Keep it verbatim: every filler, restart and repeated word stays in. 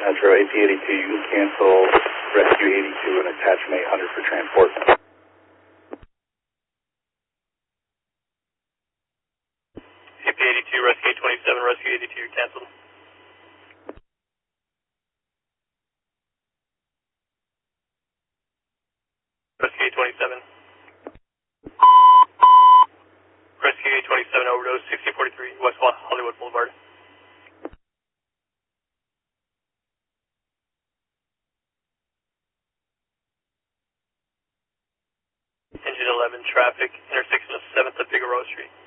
Metro A P eighty-two, you can cancel Rescue eighty-two and attachment eight hundred for transport. A P eighty-two, Rescue eight twenty-seven, Rescue eighty-two, you're canceled. Rescue eight twenty-seven. Rescue eight twenty-seven, overdose, sixty forty-three, West Hollywood Boulevard. Engine eleven, traffic, intersection of seventh and Figueroa Street.